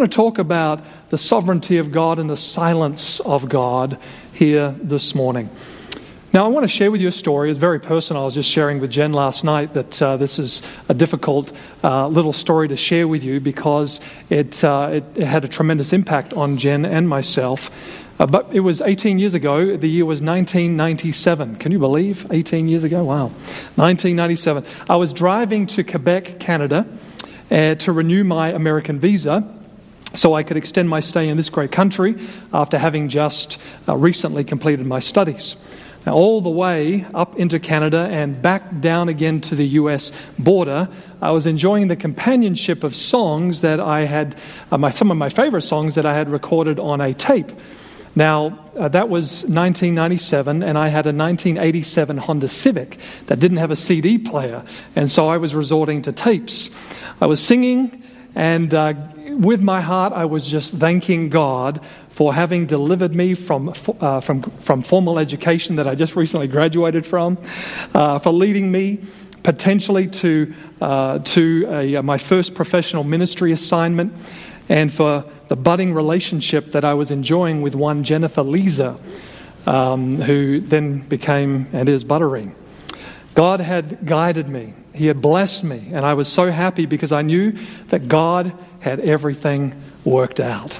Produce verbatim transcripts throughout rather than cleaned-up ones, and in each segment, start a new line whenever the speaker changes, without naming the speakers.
I want to talk about the sovereignty of God and the silence of God here this morning. Now, I want to share with you a story. It's very personal. I was just sharing with Jen last night that uh, this is a difficult uh, little story to share with you because it, uh, it, it had a tremendous impact on Jen and myself. Uh, but it was eighteen years ago. The year was nineteen ninety-seven. Can you believe? eighteen years ago? Wow. nineteen ninety-seven. I was driving to Quebec, Canada, uh, to renew my American visa, so I could extend my stay in this great country after having just uh, recently completed my studies. Now, all the way up into Canada and back down again to the U S border, I was enjoying the companionship of songs that I had, uh, my, some of my favorite songs that I had recorded on a tape. Now, uh, that was nineteen ninety-seven, and I had a nineteen eighty-seven Honda Civic that didn't have a C D player, and so I was resorting to tapes. I was singing, and uh, with my heart, I was just thanking God for having delivered me from uh, from from formal education that I just recently graduated from, uh, for leading me potentially to uh, to a, my first professional ministry assignment, and for the budding relationship that I was enjoying with one Jennifer Lisa, um, who then became and is Buttery. God had guided me. He had blessed me, and I was so happy because I knew that God had everything worked out.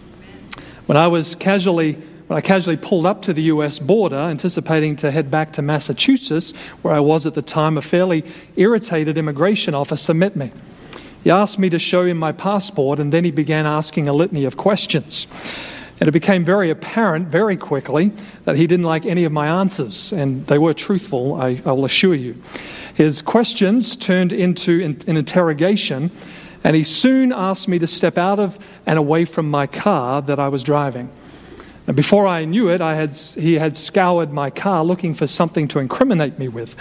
When I was casually, when I casually pulled up to the U S border, anticipating to head back to Massachusetts, where I was at the time, a fairly irritated immigration officer met me. He asked me to show him my passport, and then he began asking a litany of questions. And it became very apparent very quickly that he didn't like any of my answers, and they were truthful, I, I will assure you. His questions turned into an interrogation, and he soon asked me to step out of and away from my car that I was driving. And before I knew it, I had he had scoured my car looking for something to incriminate me with.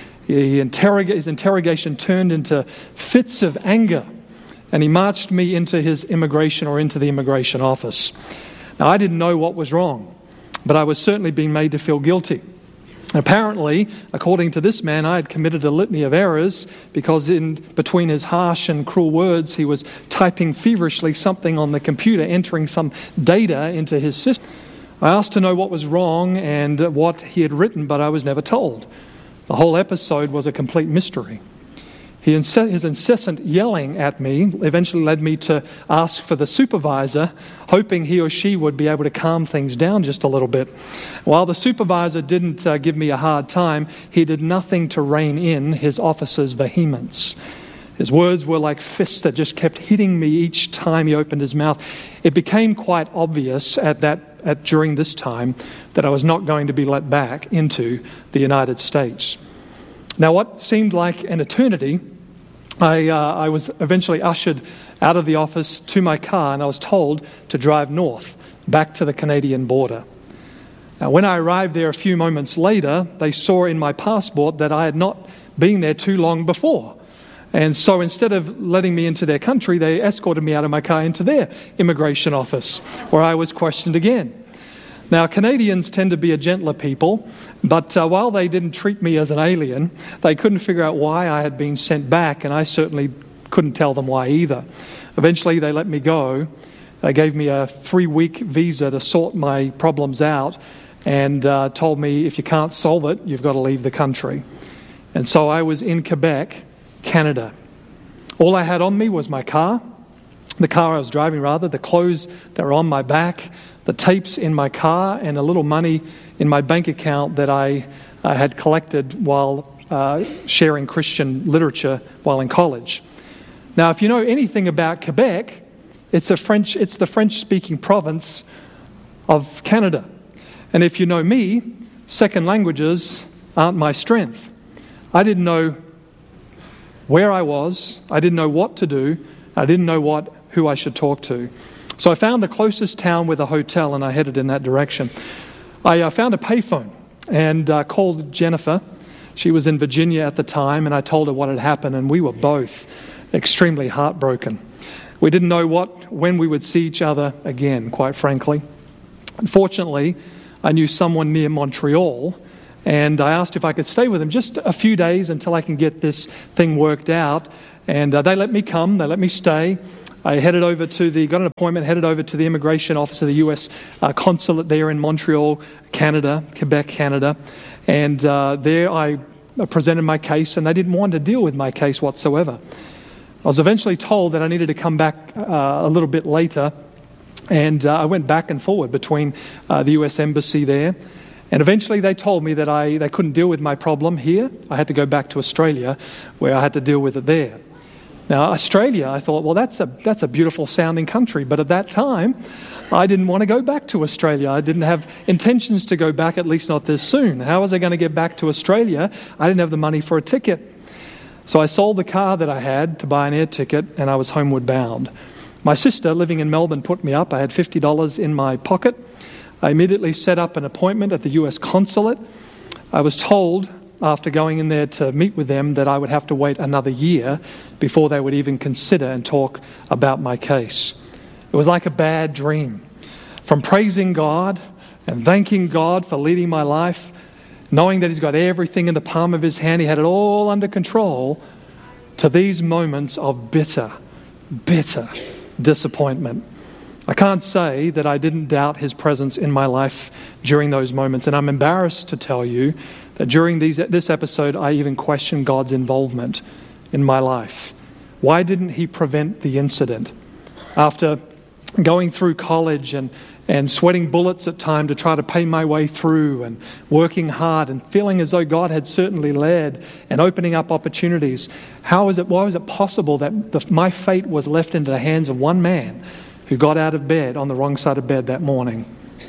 He interrog- his interrogation turned into fits of anger, and he marched me into his immigration or into the immigration office. Now, I didn't know what was wrong, but I was certainly being made to feel guilty. Apparently, according to this man, I had committed a litany of errors because in between his harsh and cruel words, he was typing feverishly something on the computer, entering some data into his system. I asked to know what was wrong and what he had written, but I was never told. The whole episode was a complete mystery. He, his incessant yelling at me eventually led me to ask for the supervisor, hoping he or she would be able to calm things down just a little bit. While the supervisor didn't uh, give me a hard time, he did nothing to rein in his officer's vehemence. His words were like fists that just kept hitting me each time he opened his mouth. It became quite obvious at that at during this time that I was not going to be let back into the United States. Now, what seemed like an eternity, I, uh, I was eventually ushered out of the office to my car, and I was told to drive north, back to the Canadian border. Now, when I arrived there a few moments later, they saw in my passport that I had not been there too long before. And so instead of letting me into their country, they escorted me out of my car into their immigration office, where I was questioned again. Now, Canadians tend to be a gentler people, but uh, while they didn't treat me as an alien, they couldn't figure out why I had been sent back, and I certainly couldn't tell them why either. Eventually, they let me go. They gave me a three-week visa to sort my problems out, and uh, told me if you can't solve it, you've got to leave the country. And so I was in Quebec, Canada. All I had on me was my car, the car I was driving rather, the clothes that were on my back, the tapes in my car, and a little money in my bank account that I uh, had collected while uh, sharing Christian literature while in college. Now, if you know anything about Quebec, it's a French, it's the French-speaking province of Canada. And if you know me, second languages aren't my strength. I didn't know where I was, I didn't know what to do, I didn't know what who I should talk to. So I found the closest town with a hotel, and I headed in that direction. I uh, found a payphone and uh, called Jennifer. She was in Virginia at the time, and I told her what had happened, and we were both extremely heartbroken. We didn't know what when we would see each other again, quite frankly. Unfortunately, I knew someone near Montreal, and I asked if I could stay with them just a few days until I can get this thing worked out. And uh, they let me come, they let me stay. I headed over to the, got an appointment, headed over to the immigration office of the U S uh, consulate there in Montreal, Canada, Quebec, Canada. And uh, there I presented my case, and they didn't want to deal with my case whatsoever. I was eventually told that I needed to come back uh, a little bit later, and uh, I went back and forward between uh, the U S Embassy there. And eventually they told me that I they couldn't deal with my problem here. I had to go back to Australia, where I had to deal with it there. Now, Australia, I thought, well, that's a that's a beautiful sounding country. But at that time, I didn't want to go back to Australia. I didn't have intentions to go back, at least not this soon. How was I going to get back to Australia? I didn't have the money for a ticket. So I sold the car that I had to buy an air ticket, and I was homeward bound. My sister, living in Melbourne, put me up. I had fifty dollars in my pocket. I immediately set up an appointment at the U S consulate. I was told, after going in there to meet with them, that I would have to wait another year before they would even consider and talk about my case. It was like a bad dream. From praising God and thanking God for leading my life, knowing that He's got everything in the palm of His hand, He had it all under control, to these moments of bitter, bitter disappointment. I can't say that I didn't doubt His presence in my life during those moments, and I'm embarrassed to tell you that during these, this episode, I even questioned God's involvement in my life. Why didn't He prevent the incident? After going through college and, and sweating bullets at times to try to pay my way through, and working hard and feeling as though God had certainly led and opening up opportunities, how is it, why was it possible that the, my fate was left into the hands of one man who got out of bed on the wrong side of bed that morning?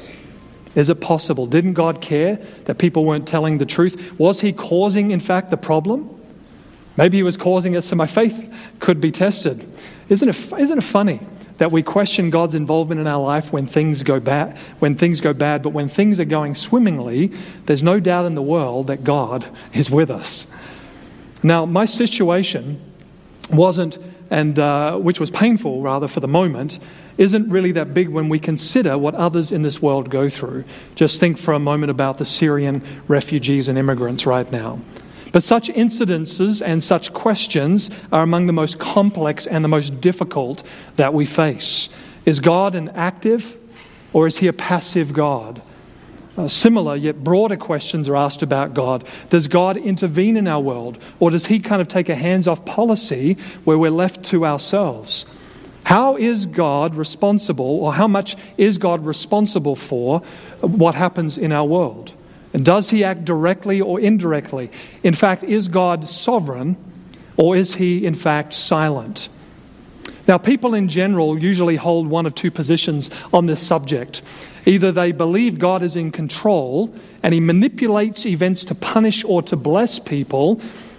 Is it possible? Didn't God care that people weren't telling the truth? Was He causing, in fact, the problem? Maybe He was causing it so my faith could be tested. Isn't it, isn't it funny that we question God's involvement in our life when things go bad, when things go bad, but when things are going swimmingly, there's no doubt in the world that God is with us. Now, my situation wasn't, and uh, which was painful rather for the moment, isn't really that big when we consider what others in this world go through. Just think for a moment about the Syrian refugees and immigrants right now. But such incidences and such questions are among the most complex and the most difficult that we face. Is God an active, or is He a passive God? Uh, similar yet broader questions are asked about God. Does God intervene in our world, or does He kind of take a hands-off policy where we're left to ourselves? How is God responsible, or how much is God responsible for what happens in our world? And does He act directly or indirectly? In fact, is God sovereign, or is He in fact silent? Now, people in general usually hold one of two positions on this subject. Either they believe God is in control and He manipulates events to punish or to bless people,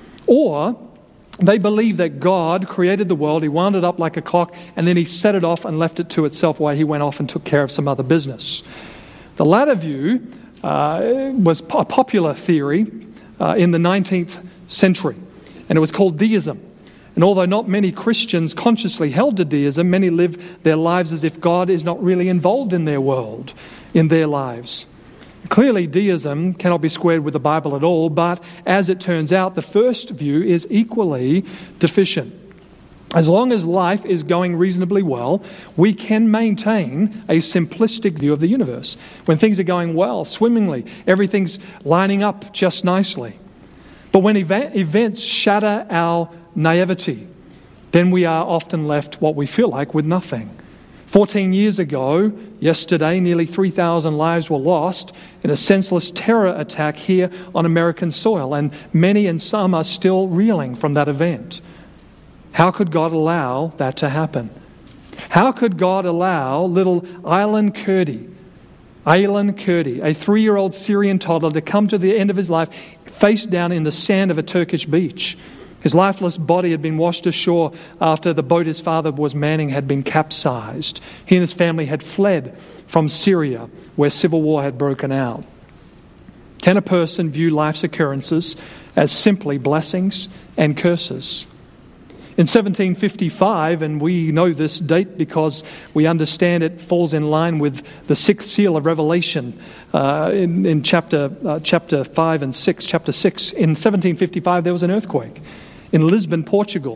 or they believe that God created the world, He wound it up like a clock, and then He set it off and left it to itself while He went off and took care of some other business. The latter view uh, was a popular theory uh, in the nineteenth century, and it was called deism. And although not many Christians consciously held to deism, many live their lives as if God is not really involved in their world, in their lives. Clearly, deism cannot be squared with the Bible at all, but as it turns out, the first view is equally deficient. As long as life is going reasonably well, we can maintain a simplistic view of the universe. When things are going well, swimmingly, everything's lining up just nicely. But when ev- events shatter our naivety, then we are often left what we feel like with nothing. Fourteen years ago, yesterday, nearly three thousand lives were lost in a senseless terror attack here on American soil, and many and some are still reeling from that event. How could God allow that to happen? How could God allow little Aylan Kurdi, Aylan Kurdi, a three-year-old Syrian toddler, to come to the end of his life face down in the sand of a Turkish beach? His lifeless body had been washed ashore after the boat his father was manning had been capsized. He and his family had fled from Syria, where civil war had broken out. Can a person view life's occurrences as simply blessings and curses? In seventeen fifty-five, and we know this date because we understand it falls in line with the sixth seal of Revelation uh, in, in chapter uh, chapter five and six. Chapter six, in seventeen fifty-five, there was an earthquake in Lisbon, Portugal.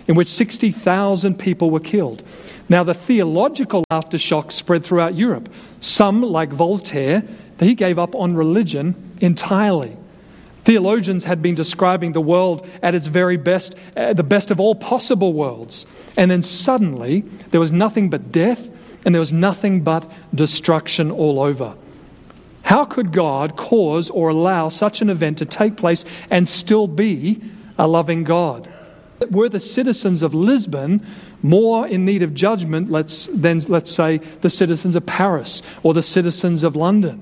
in which sixty thousand people were killed. Now, the theological aftershock spread throughout Europe. Some, like Voltaire, he gave up on religion entirely. Theologians had been describing the world at its very best, uh, the best of all possible worlds. And then suddenly, there was nothing but death, and there was nothing but destruction all over. How could God cause or allow such an event to take place and still be a loving God? Were the citizens of Lisbon more in need of judgment let's, than, let's say, the citizens of Paris or the citizens of London?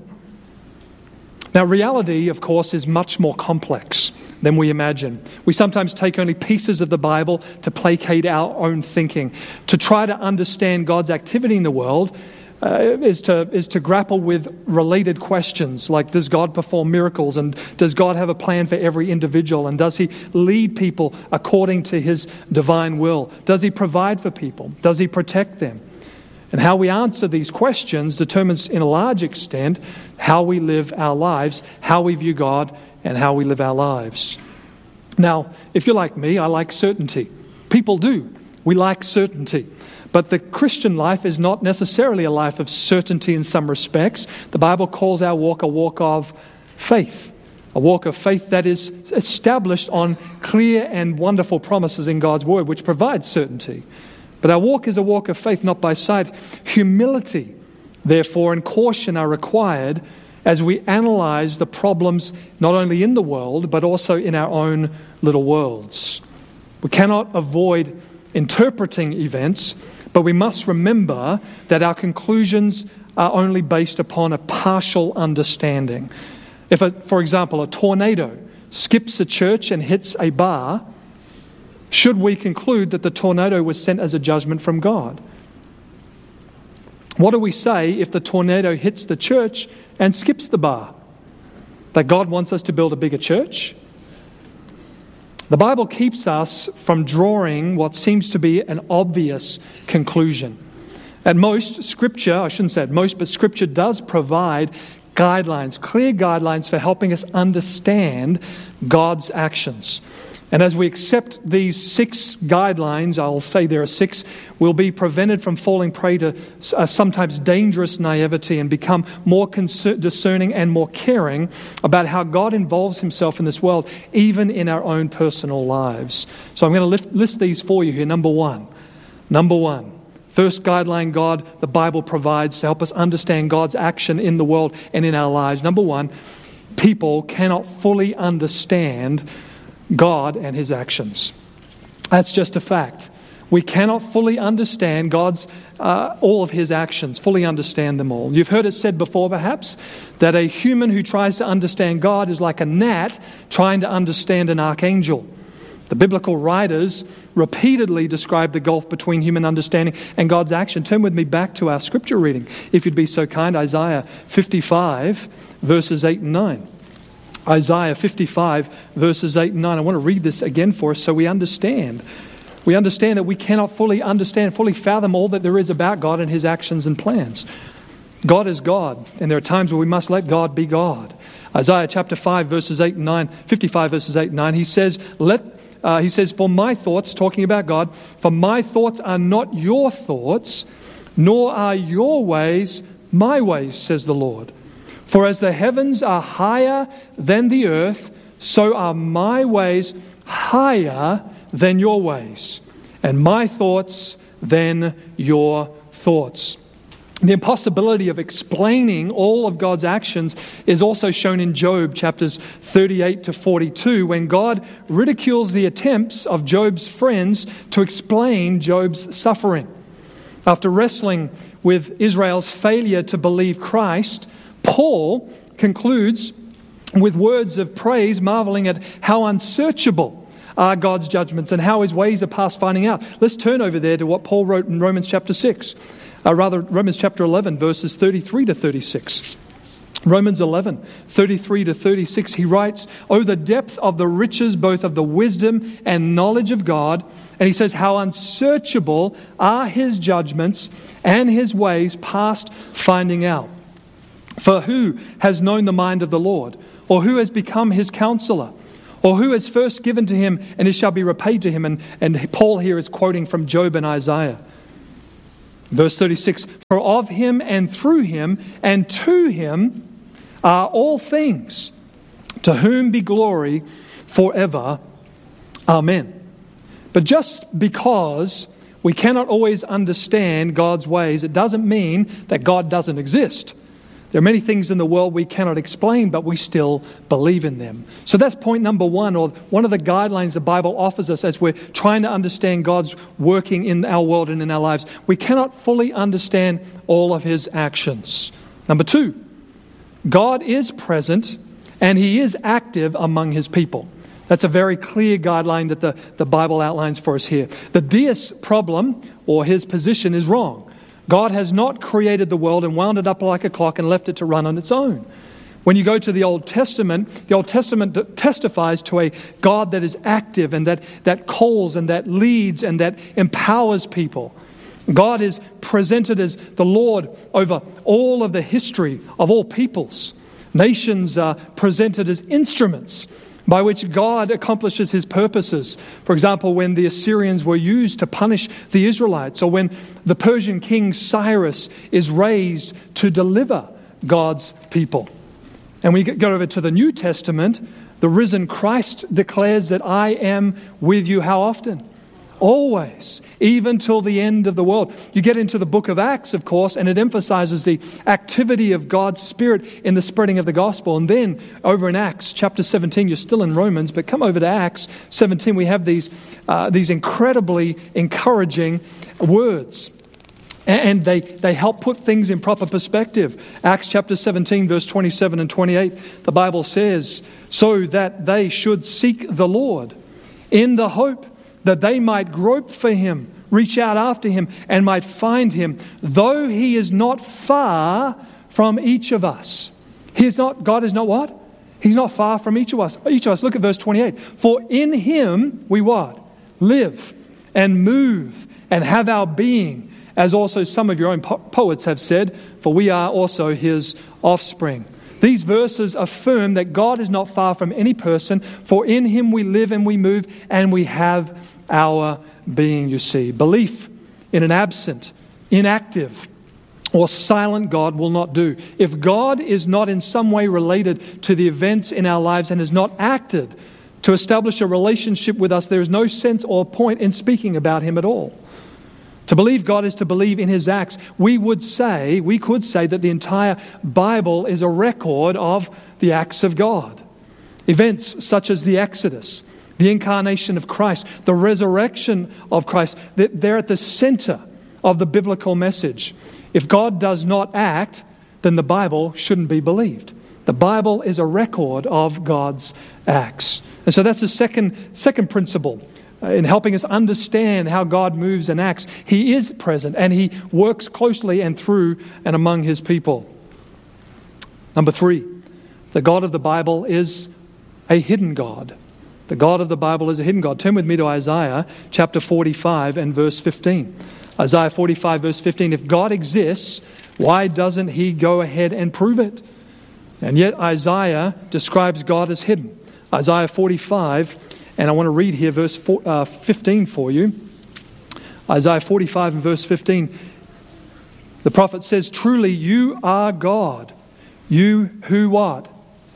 Now, reality, of course, is much more complex than we imagine. We sometimes take only pieces of the Bible to placate our own thinking. To try to understand God's activity in the world uh, is to is to grapple with related questions like, does God perform miracles? And does God have a plan for every individual? And does He lead people according to His divine will? Does He provide for people? Does He protect them? And how we answer these questions determines, in a large extent, how we live our lives, how we view God, and how we live our lives. Now, if you're like me, I like certainty. People do. We like certainty. But the Christian life is not necessarily a life of certainty in some respects. The Bible calls our walk a walk of faith. A walk of faith that is established on clear and wonderful promises in God's Word, which provides certainty. But our walk is a walk of faith, not by sight. Humility, therefore, and caution are required as we analyze the problems not only in the world, but also in our own little worlds. We cannot avoid interpreting events, but we must remember that our conclusions are only based upon a partial understanding. If, a, for example, a tornado skips a church and hits a bar, should we conclude that the tornado was sent as a judgment from God? What do we say if the tornado hits the church and skips the bar? That God wants us to build a bigger church? The Bible keeps us from drawing what seems to be an obvious conclusion. At most, Scripture, I shouldn't say at most, but Scripture does provide guidelines, clear guidelines for helping us understand God's actions. And as we accept these six guidelines, I'll say there are six, we'll be prevented from falling prey to uh, sometimes dangerous naivety and become more concern, discerning and more caring about how God involves Himself in this world, even in our own personal lives. So I'm going to lift, list these for you here. Number one. Number one. First guideline God, the Bible provides to help us understand God's action in the world and in our lives. Number one, people cannot fully understand God and His actions. That's just a fact. We cannot fully understand God's, uh, all of His actions, fully understand them all. You've heard it said before, perhaps, that a human who tries to understand God is like a gnat trying to understand an archangel. The biblical writers repeatedly describe the gulf between human understanding and God's action. Turn with me back to our scripture reading, if you'd be so kind, Isaiah fifty-five, verses eight and nine. Isaiah fifty-five, verses eight and nine. I want to read this again for us so we understand. We understand that we cannot fully understand, fully fathom all that there is about God and His actions and plans. God is God, and there are times where we must let God be God. Isaiah chapter five, verses eight and nine, fifty-five, verses eight and nine, he says, let, uh, he says, for my thoughts, talking about God, for my thoughts are not your thoughts, nor are your ways my ways, says the Lord. For as the heavens are higher than the earth, so are my ways higher than your ways, and my thoughts than your thoughts. The impossibility of explaining all of God's actions is also shown in Job chapters thirty-eight to forty-two, when God ridicules the attempts of Job's friends to explain Job's suffering. After wrestling with Israel's failure to believe Christ, Paul concludes with words of praise, marveling at how unsearchable are God's judgments and how His ways are past finding out. Let's turn over there to what Paul wrote in Romans chapter six. Uh, rather, Romans chapter eleven, verses thirty-three to thirty-six. Romans eleven, thirty-three to thirty-six, he writes, "Oh, the depth of the riches both of the wisdom and knowledge of God." And he says, "How unsearchable are His judgments and His ways past finding out. For who has known the mind of the Lord? Or who has become His counselor? Or who has first given to him, and it shall be repaid to him? And, and Paul here is quoting from Job and Isaiah. Verse thirty-six, for of him and through him and to him are all things, to whom be glory forever. Amen. But just because we cannot always understand God's ways, it doesn't mean that God doesn't exist. There are many things in the world we cannot explain, but we still believe in them. So that's point number one, or one of the guidelines the Bible offers us as we're trying to understand God's working in our world and in our lives. We cannot fully understand all of his actions. Number two, God is present and he is active among his people. That's a very clear guideline that the, the Bible outlines for us here. The deist problem, or his position, is wrong. God has not created the world and wound it up like a clock and left it to run on its own. When you go to the Old Testament, the Old Testament testifies to a God that is active and that, that calls and that leads and that empowers people. God is presented as the Lord over all of the history of all peoples. Nations are presented as instruments by which God accomplishes his purposes. For example, when the Assyrians were used to punish the Israelites, or when the Persian king Cyrus is raised to deliver God's people. And we go over to the New Testament, the risen Christ declares that I am with you how often? Always, even till the end of the world. You get into the book of Acts, of course, and it emphasizes the activity of God's Spirit in the spreading of the gospel. And then over in Acts chapter seventeen, you're still in Romans, but come over to Acts seventeen, we have these, uh, these incredibly encouraging words. And they, they help put things in proper perspective. Acts chapter seventeen, verse twenty-seven and twenty-eight, the Bible says, so that they should seek the Lord in the hope that they might grope for him, reach out after him, and might find him, though he is not far from each of us. He is not, God is not what? He's not far from each of us. Each of us. Look at verse twenty-eight. For in him we what? Live and move and have our being, as also some of your own po- poets have said, for we are also his offspring. These verses affirm that God is not far from any person, for in him we live and we move and we have our being, you see. Belief in an absent, inactive, or silent God will not do. If God is not in some way related to the events in our lives and has not acted to establish a relationship with us, there is no sense or point in speaking about him at all. To believe God is to believe in his acts. We would say, we could say that the entire Bible is a record of the acts of God. Events such as the Exodus, the incarnation of Christ, the resurrection of Christ, they're at the center of the biblical message. If God does not act, then the Bible shouldn't be believed. The Bible is a record of God's acts. And so that's the second, second principle in helping us understand how God moves and acts. He is present and he works closely and through and among his people. Number three, the God of the Bible is a hidden God. The God of the Bible is a hidden God. Turn with me to Isaiah chapter forty-five and verse fifteen. Isaiah forty-five verse fifteen. If God exists, why doesn't he go ahead and prove it? And yet Isaiah describes God as hidden. Isaiah forty-five, and I want to read here verse fifteen for you. Isaiah forty-five and verse fifteen. The prophet says, truly you are God. You who what?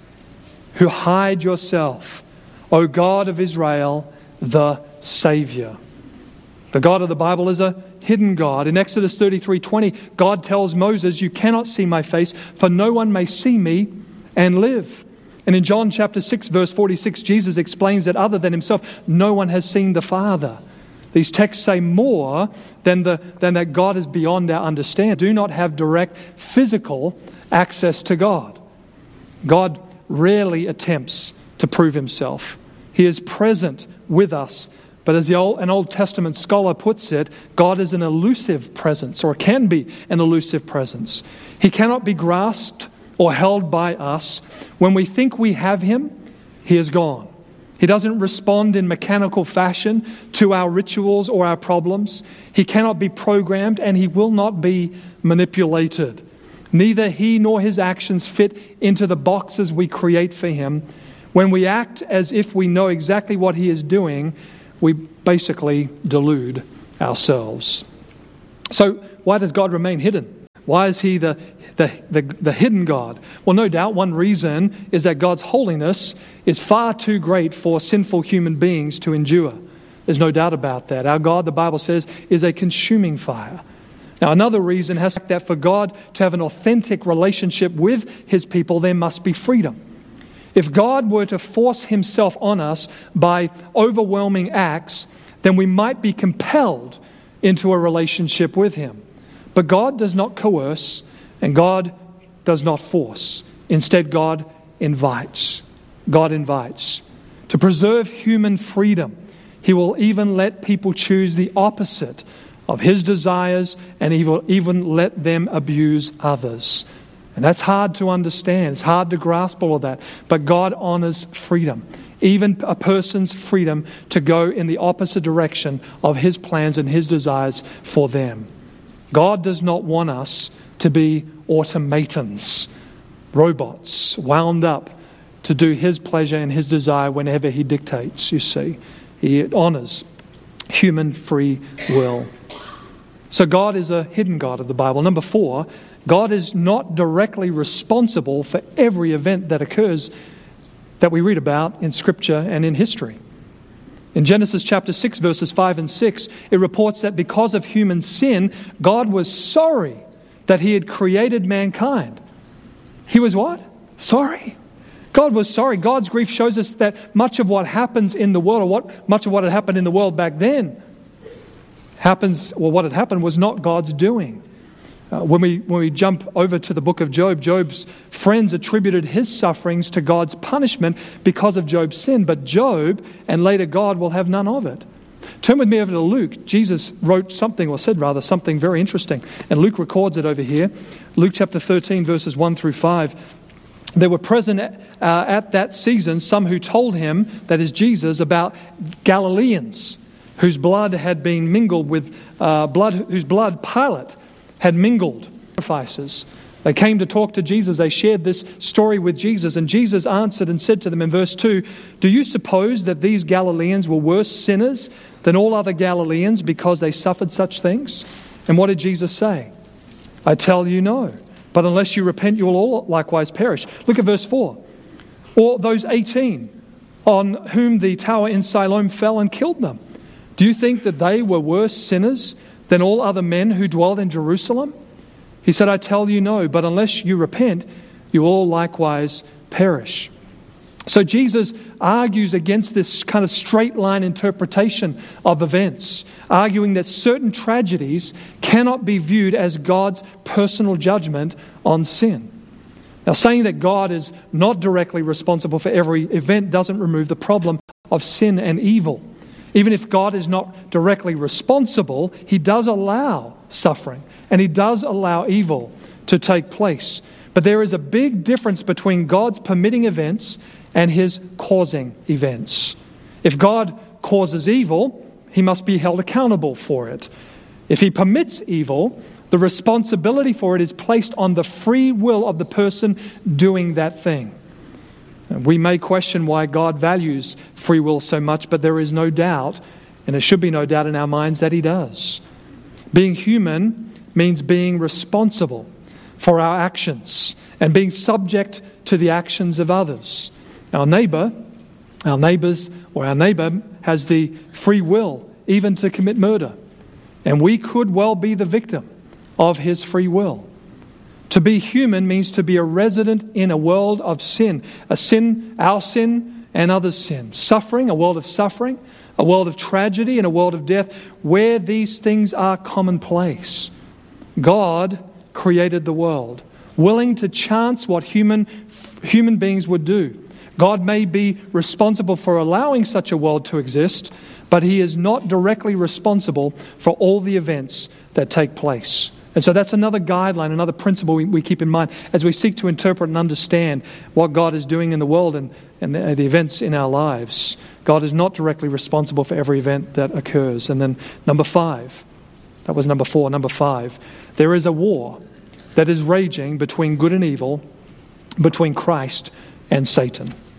Who hide yourself, O God of Israel, the Savior. The God of the Bible is a hidden God. In Exodus thirty-three twenty, God tells Moses, you cannot see my face, for no one may see me and live. And in John chapter six, verse forty-six, Jesus explains that other than himself, no one has seen the Father. These texts say more than, the, than that God is beyond our understanding. Do not have direct physical access to God. God rarely attempts to prove himself. He is present with us. But as the old, an Old Testament scholar puts it, God is an elusive presence, or can be an elusive presence. He cannot be grasped or held by us. When we think we have him, he is gone. He doesn't respond in mechanical fashion to our rituals or our problems. He cannot be programmed and he will not be manipulated. Neither he nor his actions fit into the boxes we create for him. When we act as if we know exactly what He is doing, we basically delude ourselves. So why does God remain hidden? Why is He the, the, the, the hidden God? Well, no doubt one reason is that God's holiness is far too great for sinful human beings to endure. There's no doubt about that. Our God, the Bible says, is a consuming fire. Now, another reason has to be that for God to have an authentic relationship with His people, there must be freedom. If God were to force Himself on us by overwhelming acts, then we might be compelled into a relationship with Him. But God does not coerce, and God does not force. Instead, God invites. God invites. To preserve human freedom, He will even let people choose the opposite of His desires, and He will even let them abuse others. And that's hard to understand. It's hard to grasp all of that. But God honors freedom. Even a person's freedom to go in the opposite direction of His plans and His desires for them. God does not want us to be automatons, robots, wound up to do His pleasure and His desire whenever He dictates, you see. He honors human free will. So God is a hidden God of the Bible. Number four, God is not directly responsible for every event that occurs that we read about in Scripture and in history. In Genesis chapter six, verses five and six, it reports that because of human sin, God was sorry that He had created mankind. He was what? Sorry. God was sorry. God's grief shows us that much of what happens in the world, or what much of what had happened in the world back then, happens, well, what had happened was not God's doing. Uh, when we when we jump over to the book of Job, Job's friends attributed his sufferings to God's punishment because of Job's sin. But Job, and later God, will have none of it. Turn with me over to Luke. Jesus wrote something, or said rather, something very interesting. And Luke records it over here. Luke chapter thirteen, verses one through five. There were present uh, at that season some who told him, that is Jesus, about Galileans whose blood had been mingled with uh, blood, whose blood Pilate had mingled sacrifices. They came to talk to Jesus. They shared this story with Jesus. And Jesus answered and said to them in verse two, "Do you suppose that these Galileans were worse sinners than all other Galileans because they suffered such things?" And what did Jesus say? "I tell you, no. But unless you repent, you will all likewise perish." Look at verse four. "Or those eighteen on whom the tower in Siloam fell and killed them. Do you think that they were worse sinners than all other men who dwelled in Jerusalem? He said, I tell you no, but unless you repent, you all likewise perish." So Jesus argues against this kind of straight line interpretation of events, arguing that certain tragedies cannot be viewed as God's personal judgment on sin. Now, saying that God is not directly responsible for every event doesn't remove the problem of sin and evil. Even if God is not directly responsible, He does allow suffering and He does allow evil to take place. But there is a big difference between God's permitting events and His causing events. If God causes evil, He must be held accountable for it. If He permits evil, the responsibility for it is placed on the free will of the person doing that thing. We may question why God values free will so much, but there is no doubt, and there should be no doubt in our minds, that He does. Being human means being responsible for our actions and being subject to the actions of others. Our neighbour, our neighbours, or our neighbour has the free will even to commit murder. And we could well be the victim of his free will. To be human means to be a resident in a world of sin. A sin, our sin and others' sin. Suffering, a world of suffering, a world of tragedy and a world of death where these things are commonplace. God created the world, willing to chance what human, human beings would do. God may be responsible for allowing such a world to exist, but He is not directly responsible for all the events that take place. And so that's another guideline, another principle we, we keep in mind as we seek to interpret and understand what God is doing in the world and, and the, the events in our lives. God is not directly responsible for every event that occurs. And then number five, that was number four, number five, there is a war that is raging between good and evil, between Christ and Satan.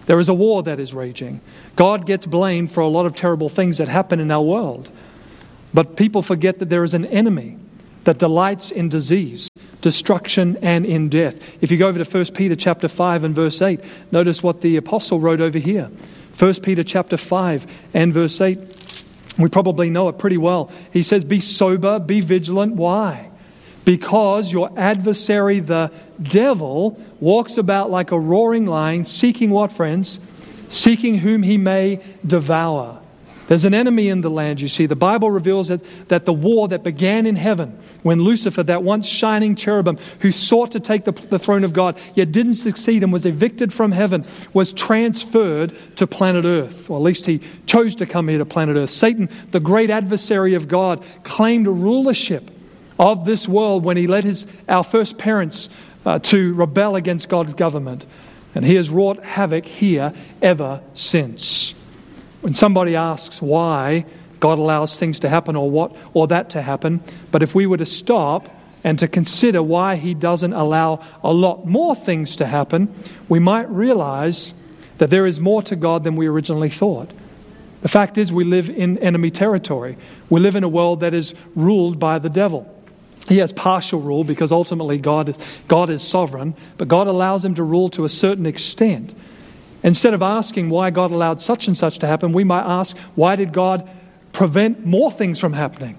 There is a war that is raging. God gets blamed for a lot of terrible things that happen in our world. But people forget that there is an enemy that delights in disease, destruction, and in death. If you go over to First Peter chapter five and verse eight, notice what the apostle wrote over here. First Peter chapter five and verse eight, we probably know it pretty well. He says, be sober, be vigilant. Why? Because your adversary, the devil, walks about like a roaring lion, seeking what, friends? Seeking whom he may devour. There's an enemy in the land, you see. The Bible reveals that, that the war that began in heaven when Lucifer, that once shining cherubim who sought to take the, the throne of God, yet didn't succeed and was evicted from heaven, was transferred to planet Earth. Or at least he chose to come here to planet Earth. Satan, the great adversary of God, claimed rulership of this world when he led his our first parents uh, to rebel against God's government. And he has wrought havoc here ever since. When somebody asks why God allows things to happen or what or that to happen, but if we were to stop and to consider why he doesn't allow a lot more things to happen, we might realize that there is more to God than we originally thought. The fact is, we live in enemy territory. We live in a world that is ruled by the devil. He has partial rule because ultimately God is, God is sovereign, but God allows him to rule to a certain extent. Instead of asking why God allowed such and such to happen, we might ask, why did God prevent more things from happening?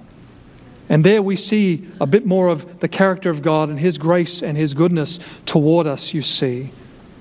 And there we see a bit more of the character of God and his grace and his goodness toward us, you see.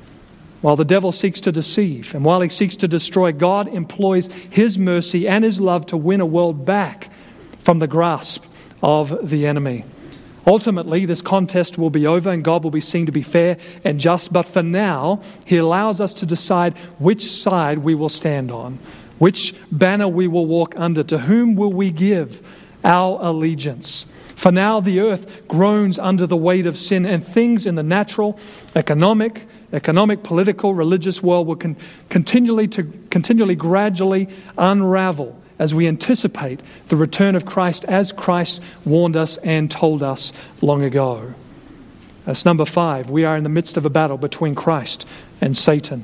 While the devil seeks to deceive and while he seeks to destroy, God employs his mercy and his love to win a world back from the grasp of the enemy. Ultimately, this contest will be over and God will be seen to be fair and just. But for now, he allows us to decide which side we will stand on, which banner we will walk under, to whom will we give our allegiance. For now, the earth groans under the weight of sin, and things in the natural, economic, economic, political, religious world will con- continually to continually, gradually unravel as we anticipate the return of Christ, as Christ warned us and told us long ago. That's number five. We are in the midst of a battle between Christ and Satan.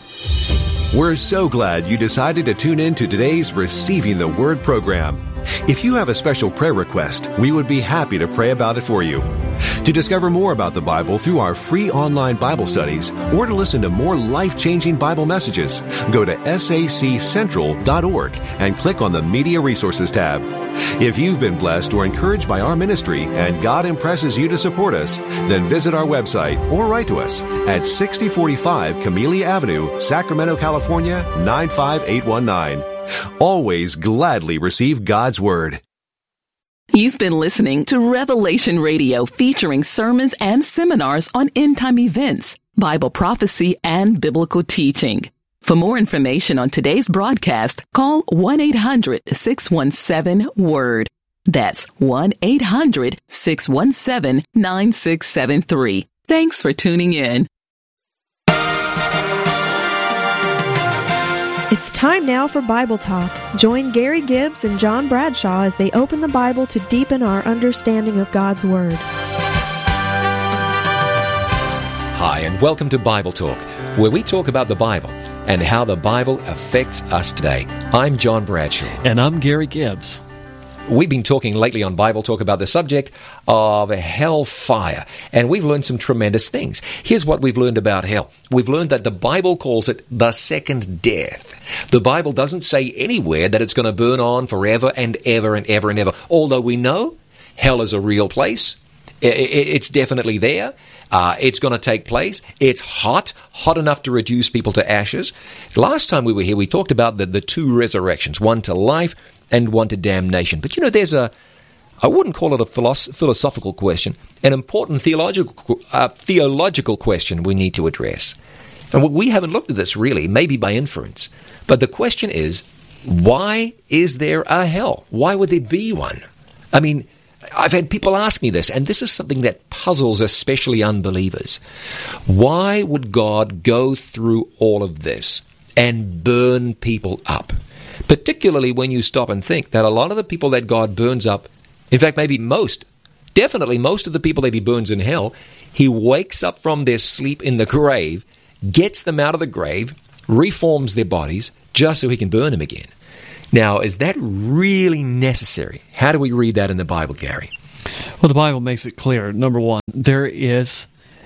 We're so glad you decided to tune in to today's Receiving the Word program. If you have a special prayer request, we would be happy to pray about it for you. To discover more about the Bible through our free online Bible studies, or to listen to more life-changing Bible messages, go to S A C central dot org and click on the Media Resources tab. If you've been blessed or encouraged by our ministry and God impresses you to support us, then visit our website or write to us at sixty forty-five Camellia Avenue, Sacramento, California, nine five eight one nine. Always gladly receive God's Word.
You've been listening to Revelation Radio, featuring sermons and seminars on end-time events, Bible prophecy, and biblical teaching. For more information on today's broadcast, call one eight hundred six one seven WORD. That's one eight hundred six one seven nine six seven three. Thanks for tuning in.
It's time now for Bible Talk. Join Gary Gibbs and John Bradshaw as they open the Bible to deepen our understanding of God's Word.
Hi, and welcome to Bible Talk, where we talk about the Bible and how the Bible affects us today. I'm John Bradshaw.
And I'm Gary Gibbs.
We've been talking lately on Bible Talk about the subject of hellfire, and we've learned some tremendous things. Here's what we've learned about hell. We've learned that the Bible calls it the second death. The Bible doesn't say anywhere that it's going to burn on forever and ever and ever and ever, although we know hell is a real place. It's definitely there. Uh, it's going to take place. It's hot, hot enough to reduce people to ashes. Last time we were here, we talked about the, the two resurrections, one to life and one to damnation. But you know, there's a, I wouldn't call it a philosoph- philosophical question, an important theological, uh, theological question we need to address. And we haven't looked at this really, maybe by inference. But the question is, why is there a hell? Why would there be one? I mean, I've had people ask me this, and this is something that puzzles especially unbelievers. Why would God go through all of this and burn people up? Particularly when you stop and think that a lot of the people that God burns up, in fact, maybe most, definitely most of the people that he burns in hell, he wakes up from their sleep in the grave, gets them out of the grave, reforms their bodies just so he can burn them again. Now, is that really necessary? How do we read that in the Bible, Gary?
Well, the Bible makes it clear. Number one, there is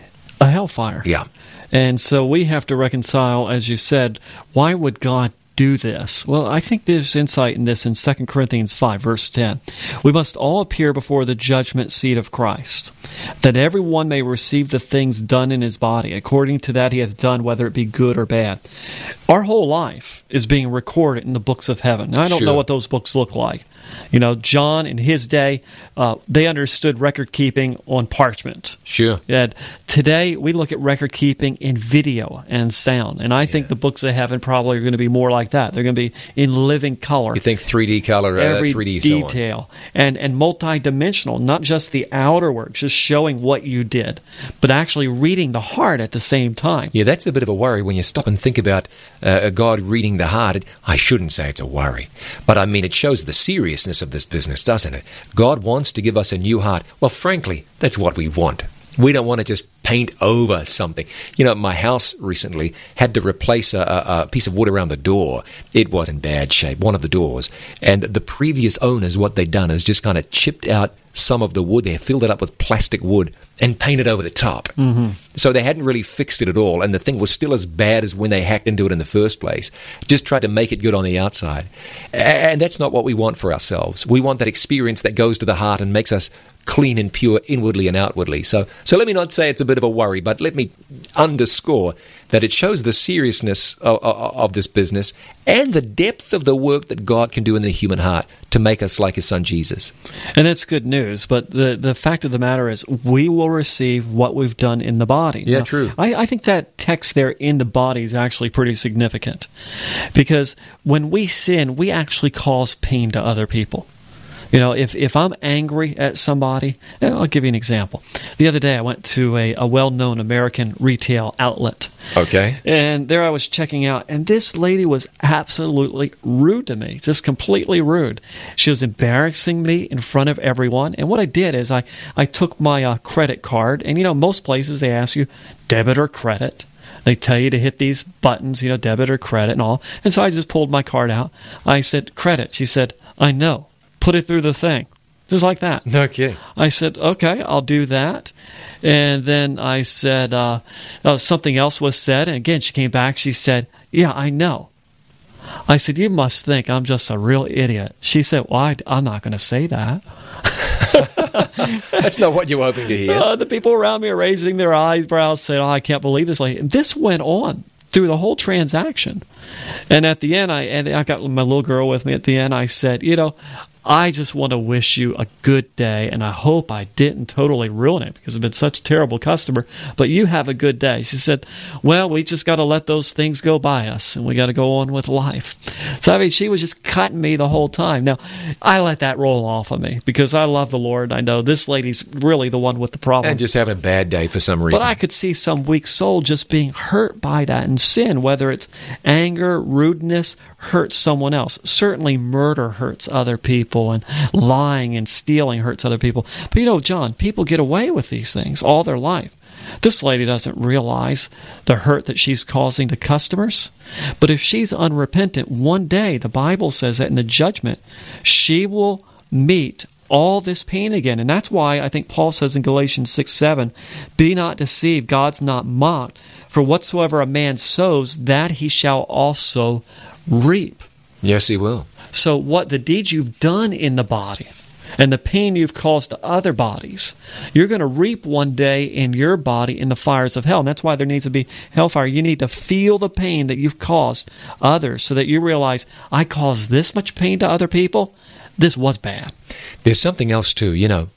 a hellfire.
Yeah.
And so we have to reconcile, as you said, why would God do this? Well, I think there's insight in this in Second Corinthians five, verse ten. We must all appear before the judgment seat of Christ, that everyone may receive the things done in his body, according to that he hath done, whether it be good or bad. Our whole life is being recorded in the books of heaven. Now, I don't
Sure.
know what those books look like. You know, John, in his day, uh, they understood record keeping on parchment.
Sure.
And today, we look at record keeping in video and sound. And I think the books of heaven probably are going to be more like that. They're going to be in living color.
You think three D color, uh,
Every
three D so on.
detail. And, and multi-dimensional, not just the outer work, just showing what you did, but actually reading the heart at the same time.
Yeah, that's a bit of a worry when you stop and think about uh, God reading the heart. It, I shouldn't say it's a worry, but I mean, it shows the seriousness of this business, doesn't it? God wants to give us a new heart. Well, frankly, that's what we want. We don't want to just paint over something. You know, my house recently had to replace a, a, a piece of wood around the door. It was in bad shape, one of the doors. And the previous owners, what they'd done is just kind of chipped out some of the wood there, filled it up with plastic wood, and painted over the top. Mm-hmm. So they hadn't really fixed it at all, and the thing was still as bad as when they hacked into it in the first place. Just tried to make it good on the outside. And that's not what we want for ourselves. We want that experience that goes to the heart and makes us clean and pure inwardly and outwardly. So, so let me not say it's a bit of a worry, but let me underscore that it shows the seriousness of, of, of this business and the depth of the work that God can do in the human heart to make us like His Son Jesus.
And that's good news, but the, the fact of the matter is we will receive what we've done in the body.
Yeah,
now,
true.
I, I think that text there in the body is actually pretty significant because when we sin, we actually cause pain to other people. You know, if, if I'm angry at somebody, I'll give you an example. The other day I went to a, a well-known American retail outlet.
Okay.
And there I was checking out, and this lady was absolutely rude to me, just completely rude. She was embarrassing me in front of everyone. And what I did is I, I took my uh, credit card, and, you know, most places they ask you debit or credit. They tell you to hit these buttons, you know, debit or credit and all. And so I just pulled my card out. I said, credit. She said, I know. Put it through the thing. Just like that.
No kidding.
I said, okay, I'll do that. And then I said, uh, uh, something else was said. And again, she came back. She said, yeah, I know. I said, you must think I'm just a real idiot. She said, well, I, I'm not going to say that.
That's not what you were hoping to hear.
Uh, the people around me are raising their eyebrows, saying, oh, I can't believe this lady. And this went on through the whole transaction. And at the end, I and I got my little girl with me. At the end, I said, you know, I just want to wish you a good day, and I hope I didn't totally ruin it because I've been such a terrible customer, but you have a good day. She said, well, we just got to let those things go by us, and we got to go on with life. So, I mean, she was just cutting me the whole time. Now, I let that roll off of me because I love the Lord. I know this lady's really the one with the problem.
And just having a bad day for some reason.
But I could see some weak soul just being hurt by that, and sin, whether it's anger, rudeness, hurts someone else. Certainly murder hurts other people, and lying and stealing hurts other people. But you know, John, people get away with these things all their life. This lady doesn't realize the hurt that she's causing to customers. But if she's unrepentant, one day, the Bible says that in the judgment, she will meet all this pain again. And that's why I think Paul says in Galatians six seven, be not deceived, God's not mocked. For whatsoever a man sows, that he shall also reap.
Yes, he will.
So what the deeds you've done in the body and the pain you've caused to other bodies, you're going to reap one day in your body in the fires of hell. And that's why there needs to be hellfire. You need to feel the pain that you've caused others so that you realize, I caused this much pain to other people. This was bad.
There's something else too, you know.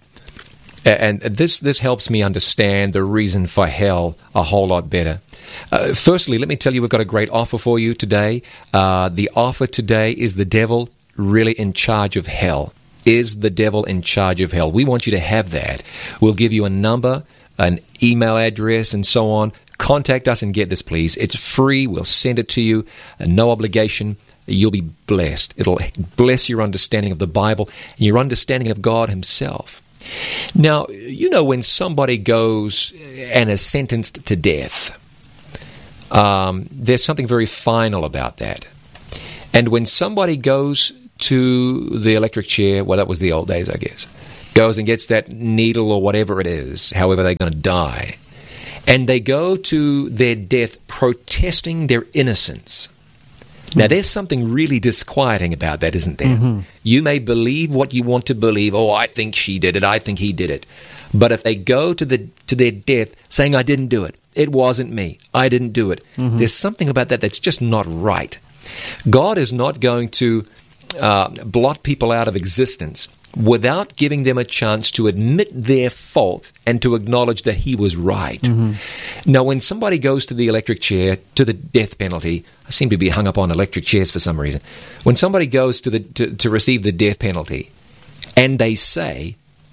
And this this helps me understand the reason for hell a whole lot better. Uh, firstly, let me tell you, we've got a great offer for you today. Uh, the offer today is the devil really in charge of hell? Is the devil in charge of hell? We want you to have that. We'll give you a number, an email address, and so on. Contact us and get this, please. It's free. We'll send it to you. No obligation. You'll be blessed. It'll bless your understanding of the Bible and your understanding of God Himself. Now, you know when somebody goes and is sentenced to death, um, there's something very final about that. And when somebody goes to the electric chair, well, that was the old days, I guess, goes and gets that needle or whatever it is, however they're going to die, and they go to their death protesting their innocence. Now, there's something really disquieting about that, isn't there? Mm-hmm. You may believe what you want to believe. Oh, I think she did it. I think he did it. But if they go to the to their death saying, I didn't do it, it wasn't me, I didn't do it, mm-hmm. there's something about that that's just not right. God is not going to uh, blot people out of existence without giving them a chance to admit their fault and to acknowledge that he was right. Mm-hmm. Now, when somebody goes to the electric chair, to the death penalty, I seem to be hung up on electric chairs for some reason. When somebody goes to the to, to receive the death penalty and they say,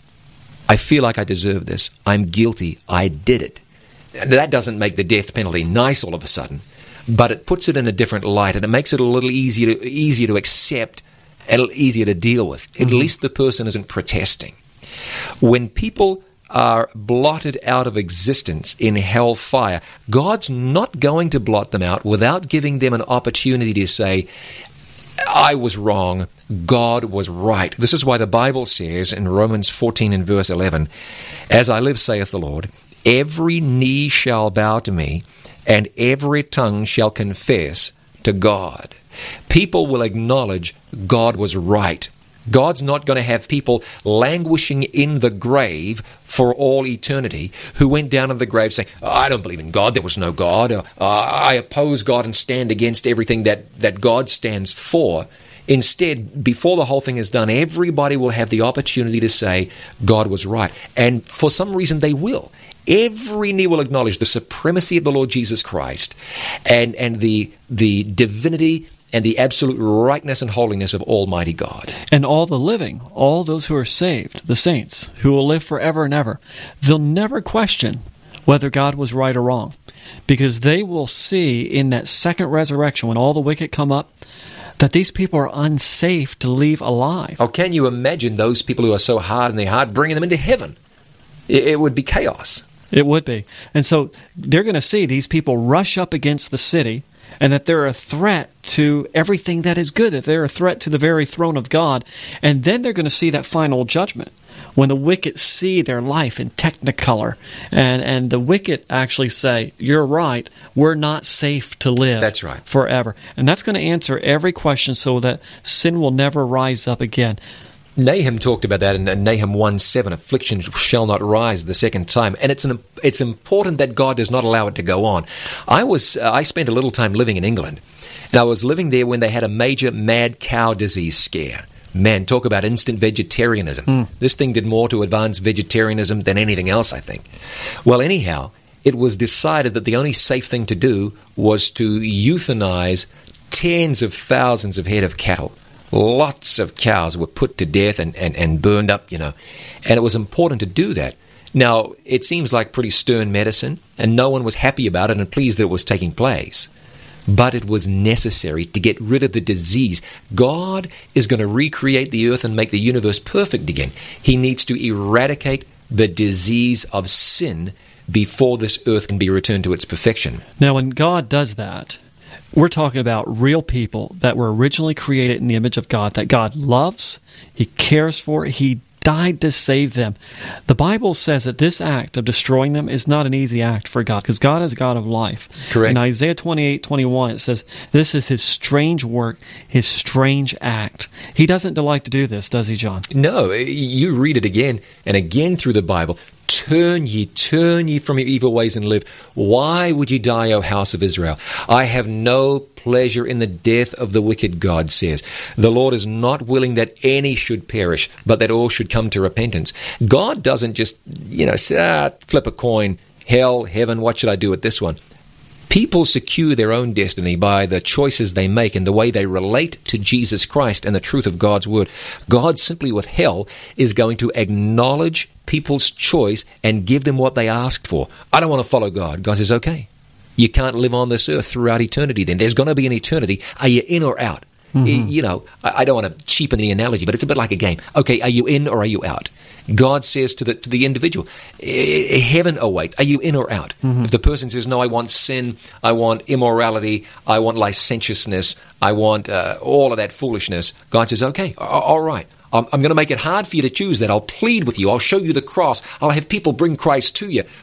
I feel like I deserve this, I'm guilty, I did it. That doesn't make the death penalty nice all of a sudden, but it puts it in a different light, and it makes it a little easier to, easier to accept, a little easier to deal with. Mm-hmm. At least the person isn't protesting. When people are blotted out of existence in hellfire, God's not going to blot them out without giving them an opportunity to say, I was wrong, God was right. This is why the Bible says in Romans fourteen and verse eleven, as I live, saith the Lord, every knee shall bow to me, and every tongue shall confess to God. People will acknowledge God was right. God's not going to have people languishing in the grave for all eternity who went down in the grave saying, oh, I don't believe in God, there was no God, or, uh, I oppose God and stand against everything that, that God stands for. Instead, before the whole thing is done, everybody will have the opportunity to say God was right. And for some reason they will. Every knee will acknowledge the supremacy of the Lord Jesus Christ and, and the, the divinity and the absolute rightness and holiness of Almighty God.
And all the living, all those who are saved, the saints, who will live forever and ever, they'll never question whether God was right or wrong, because they will see in that second resurrection, when all the wicked come up, that these people are unsafe to leave alive.
Oh, can you imagine those people who are so hard in their heart, bringing them into heaven? It, it would be chaos.
It would be. And so they're going to see these people rush up against the city, and that they're a threat to everything that is good, that they're a threat to the very throne of God. And then they're going to see that final judgment, when the wicked see their life in technicolor, and, and the wicked actually say, you're right, we're not safe to live
that's right.
forever. And that's going to answer every question so that sin will never rise up again.
Nahum talked about that in Nahum one seven, affliction shall not rise the second time. And it's an, it's important that God does not allow it to go on. I was uh, I spent a little time living in England, and I was living there when they had a major mad cow disease scare. Man, talk about instant vegetarianism. Mm. This thing did more to advance vegetarianism than anything else, I think. Well, anyhow, it was decided that the only safe thing to do was to euthanize tens of thousands of head of cattle. Lots of cows were put to death and, and, and burned up, you know. And it was important to do that. Now, it seems like pretty stern medicine, and no one was happy about it and pleased that it was taking place. But it was necessary to get rid of the disease. God is going to recreate the earth and make the universe perfect again. He needs to eradicate the disease of sin before this earth can be returned to its perfection.
Now, when God does that, we're talking about real people that were originally created in the image of God, that God loves, He cares for, He died to save them. The Bible says that this act of destroying them is not an easy act for God, because God is a God of life.
Correct.
In Isaiah twenty-eight twenty-one, it says, this is His strange work, His strange act. He doesn't delight to do this, does He, John?
No, you read it again and again through the Bible. Turn ye, turn ye from your evil ways and live. Why would ye die, O house of Israel? I have no pleasure in the death of the wicked, God says. The Lord is not willing that any should perish, but that all should come to repentance. God doesn't just, you know, say, ah, flip a coin, hell, heaven, what should I do with this one? People secure their own destiny by the choices they make and the way they relate to Jesus Christ and the truth of God's Word. God simply with hell is going to acknowledge people's choice and give them what they asked for. I don't want to follow God. God says, okay, you can't live on this earth throughout eternity then. There's going to be an eternity. Are you in or out? Mm-hmm. You know, I don't want to cheapen the analogy, but it's a bit like a game. Okay, are you in or are you out? God says to the to the individual, heaven awaits. Are you in or out? Mm-hmm. If the person says, no, I want sin, I want immorality, I want licentiousness, I want uh, all of that foolishness, God says, okay, all right. I'm, I'm going to make it hard for you to choose that. I'll plead with you. I'll show you the cross. I'll have people bring Christ to you.